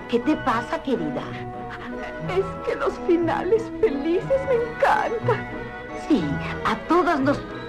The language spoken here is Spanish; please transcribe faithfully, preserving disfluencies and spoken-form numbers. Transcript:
¿Qué te pasa, querida? Es que los finales felices me encantan. Sí, a todas nos